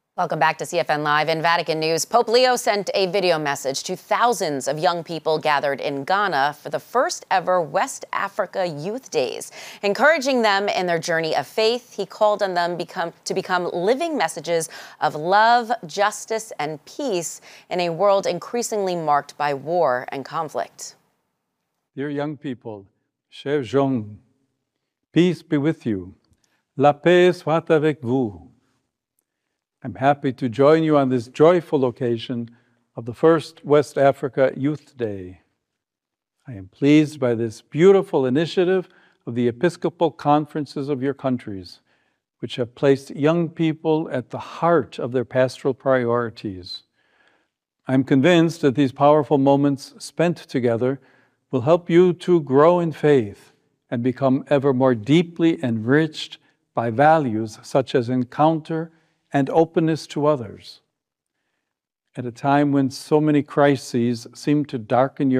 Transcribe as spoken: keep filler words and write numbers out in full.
Welcome back to C F N Live. In Vatican News, Pope Leo sent a video message to thousands of young people gathered in Ghana for the first ever West Africa Youth Days. Encouraging them in their journey of faith, he called on them become, to become living messages of love, justice, and peace in a world increasingly marked by war and conflict. Dear young people, chers jeunes, peace be with you. La paix soit avec vous. I'm happy to join you on this joyful occasion of the first West Africa Youth Day. I am pleased by this beautiful initiative of the Episcopal conferences of your countries, which have placed young people at the heart of their pastoral priorities. I'm convinced that these powerful moments spent together will help you to grow in faith and become ever more deeply enriched by values such as encounter and openness to others. At a time when so many crises seem to darken your